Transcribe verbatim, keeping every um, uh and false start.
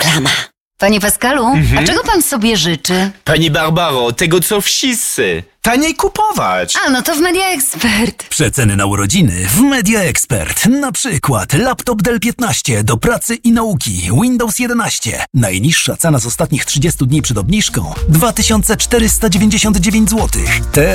Reklama. Panie Pascalu, Mhm. a czego pan sobie życzy? Pani Barbaro, tego co wszyscy. Taniej kupować. A, no to w Media Expert. Przeceny na urodziny w Media Expert. Na przykład laptop Dell piętnaście do pracy i nauki, Windows jedenaście. Najniższa cena z ostatnich trzydziestu dni przed obniżką dwa tysiące czterysta dziewięćdziesiąt dziewięć złotych. Te